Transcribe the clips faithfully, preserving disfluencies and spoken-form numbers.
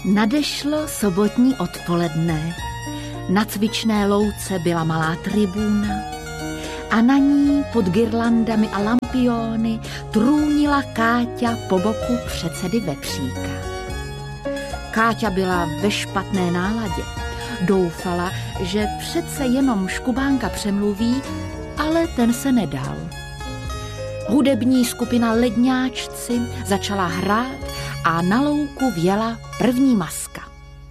Nadešlo sobotní odpoledne. Na cvičné louce byla malá tribúna a na ní pod girlandami a lampiony trůnila Káťa po boku předsedy Vepříka. Káťa byla ve špatné náladě. Doufala, že přece jenom Škubánka přemluví, ale ten se nedal. Hudební skupina Ledňáčci začala hrát a na louku vjela první maska.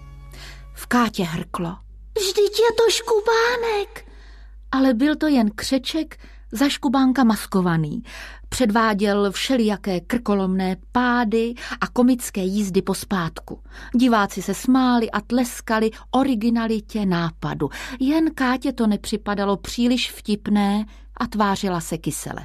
V Kátě hrklo: Vždyť je to Škubánek! Ale byl to jen křeček za Škubánka maskovaný. Předváděl všelijaké krkolomné pády a komické jízdy pospátku. Diváci se smáli a tleskali originalitě nápadu. Jen Kátě to nepřipadalo příliš vtipné a tvářila se kysele.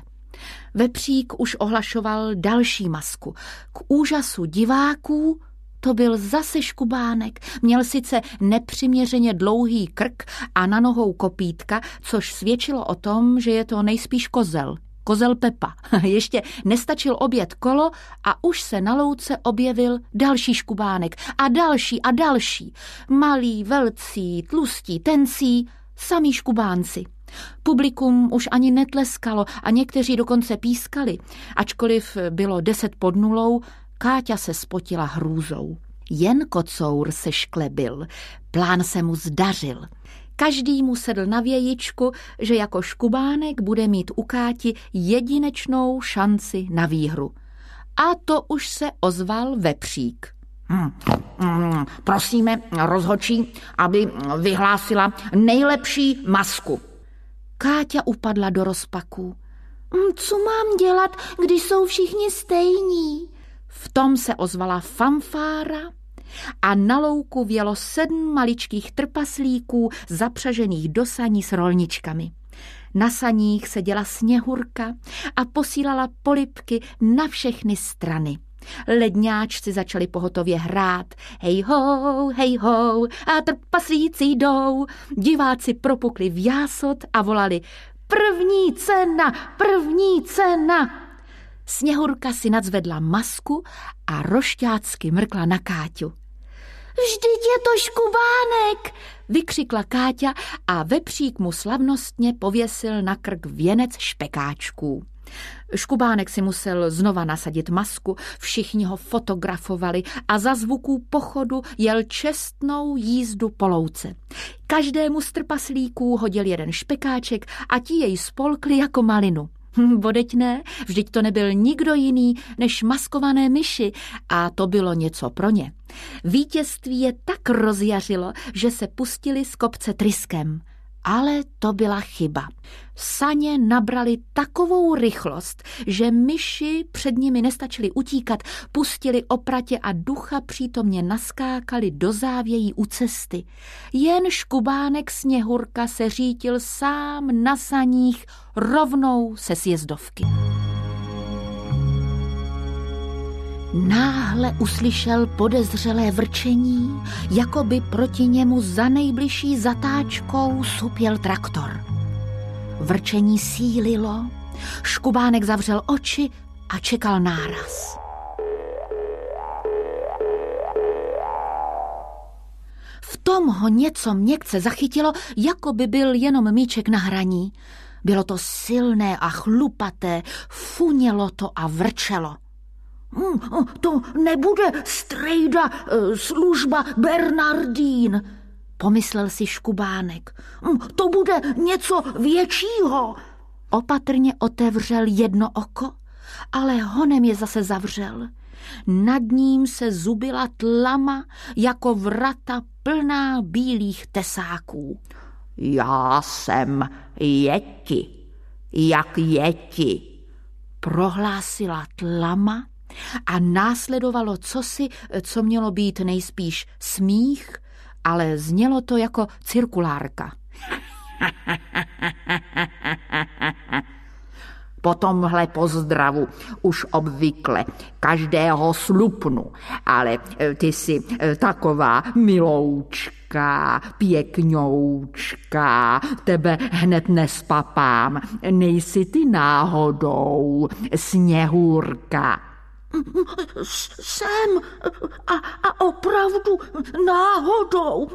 Vepřík už ohlašoval další masku. K úžasu diváků to byl zase Škubánek. Měl sice nepřiměřeně dlouhý krk a na nohou kopítka, což svědčilo o tom, že je to nejspíš kozel. Kozel Pepa. Ještě nestačil objet kolo a už se na louce objevil další Škubánek a další a další. Malí, velcí, tlustí, tencí, samí Škubánci. Publikum už ani netleskalo a někteří dokonce pískali. Ačkoliv bylo deset pod nulou, Káťa se spotila hrůzou. Jen kocour se šklebil, plán se mu zdařil. Každý mu sedl na vějičku, že jako Škubánek bude mít u Káti jedinečnou šanci na výhru. A to už se ozval Vepřík. Hmm. Hmm. Prosíme rozhodčí, aby vyhlásila nejlepší masku. Káťa upadla do rozpaků. Co mám dělat, když jsou všichni stejní? V tom se ozvala fanfára a na louku vjelo sedm maličkých trpaslíků zapřažených do saní s rolničkami. Na saních seděla Sněhurka a posílala polibky na všechny strany. Ledňáčci začali pohotově hrát. Hej ho, hej ho, a trpaslíci jdou. Diváci propukli v jásot a volali: První cena, první cena. Sněhurka si nadzvedla masku a rošťácky mrkla na Káťu. Vždyť je to Škubánek, vykřikla Káťa a Vepřík mu slavnostně pověsil na krk věnec špekáčků. Škubánek si musel znova nasadit masku, všichni ho fotografovali a za zvuků pochodu jel čestnou jízdu po louce. Každému z trpaslíků hodil jeden špekáček a ti jej spolkli jako malinu. Bodeť ne, vždyť to nebyl nikdo jiný než maskované myši a to bylo něco pro ně. Vítězství je tak rozjařilo, že se pustili z kopce tryskem. Ale to byla chyba. Saně nabrali takovou rychlost, že myši před nimi nestačili utíkat, pustili opratě a ducha přítomně naskákali do závějí u cesty. Jen Škubánek Sněhurka se řítil sám na saních rovnou se sjezdovky. Náhle uslyšel podezřelé vrčení, jako by proti němu za nejbližší zatáčkou supěl traktor. Vrčení sílilo, Škubánek zavřel oči a čekal náraz. V tom ho něco měkce zachytilo, jako by byl jenom míček na hraní. Bylo to silné a chlupaté, funělo to a vrčelo. Hmm, to nebude strejda, služba Bernardín, pomyslel si Škubánek. Hmm, to bude něco většího. Opatrně otevřel jedno oko, ale honem je zase zavřel. Nad ním se zubila tlama jako vrata plná bílých tesáků. Já jsem Yeti, jak Yeti, prohlásila tlama a následovalo cosi, co mělo být nejspíš smích, ale znělo to jako cirkulárka. Po tomhle pozdravu už obvykle každého slupnu, ale ty jsi taková miloučka, pěkňoučka, tebe hned nespapám, nejsi ty náhodou Sněhurka. Jsem a, a opravdu náhodou.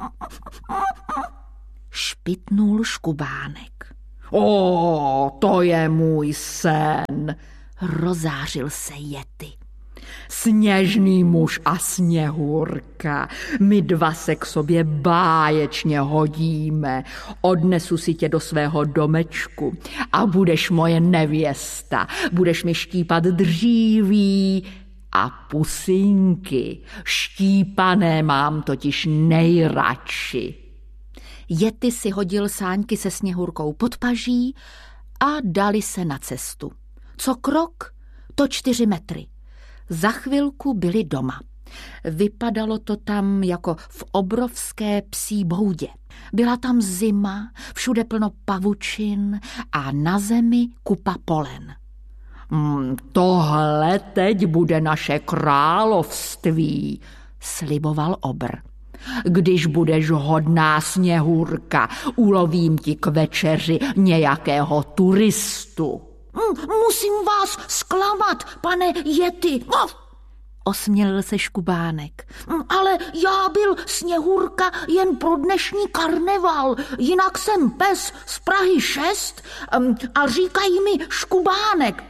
Špitnul Škubánek. O, to je můj sen, rozářil se Yeti. Sněžný muž a Sněhurka, my dva se k sobě báječně hodíme. Odnesu si tě do svého domečku a budeš moje nevěsta. Budeš mi štípat dříví a pusinky. Štípané mám totiž nejradši. Yeti si hodil sáňky se Sněhurkou pod paží a dali se na cestu. Co krok, to čtyři metry. Za chvilku byli doma. Vypadalo to tam jako v obrovské psí boudě. Byla tam zima, všude plno pavučin a na zemi kupa polen. Mm, tohle teď bude naše království, sliboval obr. Když budeš hodná Sněhurka, ulovím ti k večeři nějakého turistu. Musím vás zklamat, pane Yeti. Osmělil se Škubánek. Ale já byl Sněhurka jen pro dnešní karneval, jinak jsem pes z Prahy šest a říkají mi Škubánek.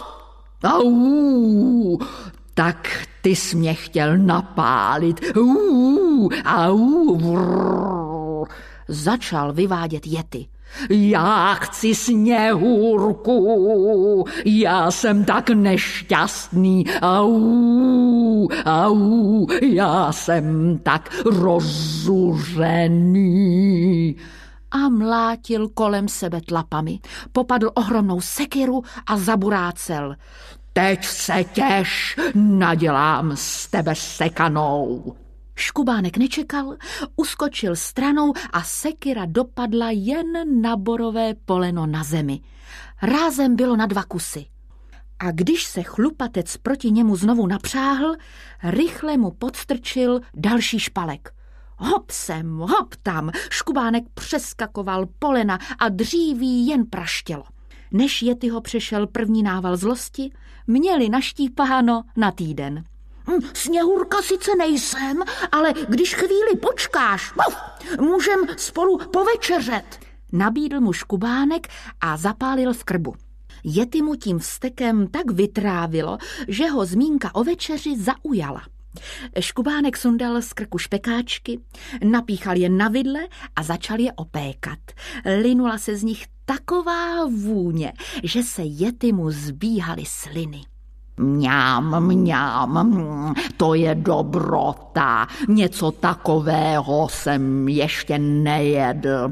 Au, tak ty jsi mě chtěl napálit. Au, au, začal vyvádět Yeti. Já chci Sněhurku, já jsem tak nešťastný, au, au, já jsem tak rozuřený. A mlátil kolem sebe tlapami, popadl ohromnou sekiru a zaburácel. Teď se těš, nadělám z tebe sekanou. Škubánek nečekal, uskočil stranou a sekira dopadla jen na borové poleno na zemi. Rázem bylo na dva kusy. A když se chlupatec proti němu znovu napřáhl, rychle mu podstrčil další špalek. Hop sem, hop tam, Škubánek přeskakoval polena a dříví jen praštělo. Než Yeti ho přešel první nával zlosti, měli naštípáno na týden. Sněhurka sice nejsem, ale když chvíli počkáš, můžem spolu povečeřet. Nabídl mu Škubánek a zapálil v krbu. Yeti mu tím vztekem tak vytrávilo, že ho zmínka o večeři zaujala. Škubánek sundal z krku špekáčky, napíchal je na vidle a začal je opékat. Linula se z nich taková vůně, že se Yeti mu zbíhaly sliny. Mňám, mňám, to je dobrota. Něco takového jsem ještě nejedl.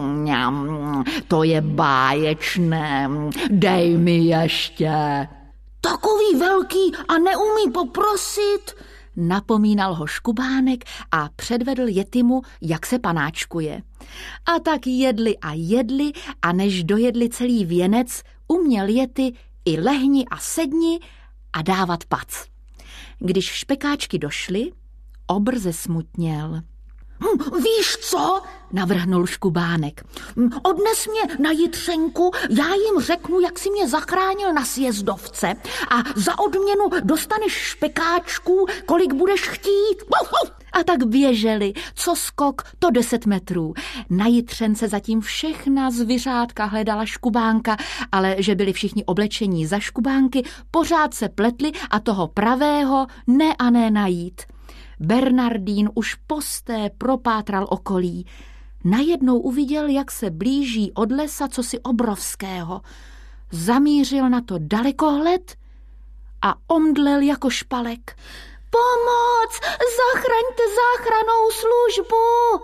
Mňám, to je báječné. Dej mi ještě. Takový velký a neumí poprosit, napomínal ho Škubánek a předvedl Yetimu, jak se panáčkuje. A tak jedli a jedli a než dojedli celý věnec, uměl Yeti i lehni a sedni a dávat pac. Když špekáčky došly, obr zesmutněl. Hm, víš co? Navrhnul Škubánek. Hm, odnes mě na jitřenku, já jim řeknu, jak si mě zachránil na sjezdovce a za odměnu dostaneš špekáčků, kolik budeš chtít. A tak běželi, co skok, to deset metrů. Na jitřence zatím všechna zvířátka hledala Škubánka, ale že byli všichni oblečení za Škubánky, pořád se pletli a toho pravého ne a ne najít. Bernardín už posté propátral okolí. Najednou uviděl, jak se blíží od lesa cosi obrovského. Zamířil na to dalekohled a omdlel jako špalek. Pomoc! Zachraňte záchrannou službu!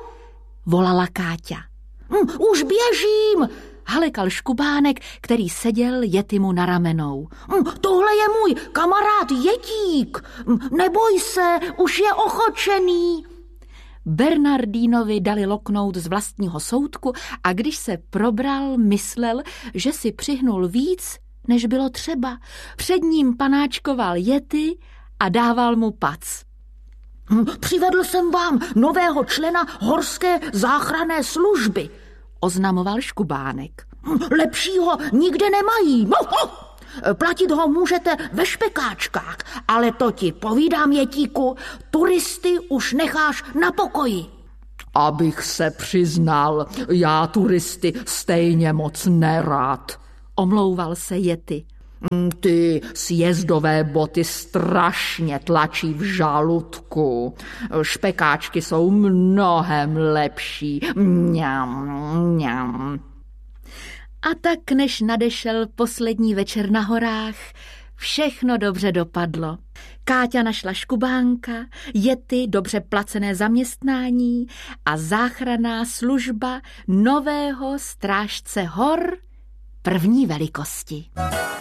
Volala Káťa. Hm, už běžím! Halekal Škubánek, který seděl Yetimu na ramenou. Hm, tohle je můj kamarád Jetík. Hm, neboj se, už je ochočený. Bernardínovi dali loknout z vlastního soudku a když se probral, myslel, že si přihnul víc, než bylo třeba. Před ním panáčkoval Yeti a dával mu pac. Hm, přivedl jsem vám nového člena horské záchranné služby, oznamoval Škubánek. Hm, lepšího nikde nemají. Platit ho můžete ve špekáčkách, ale to ti povídám, Jetíku, turisty už necháš na pokoji. Abych se přiznal, já turisty stejně moc nerad, omlouval se Yeti. Ty sjezdové boty strašně tlačí v žaludku. Špekáčky jsou mnohem lepší. Mňam, mňam. A tak, než nadešel poslední večer na horách, všechno dobře dopadlo. Káťa našla škubánka, Yeti dobře placené zaměstnání a záchranná služba nového strážce hor první velikosti.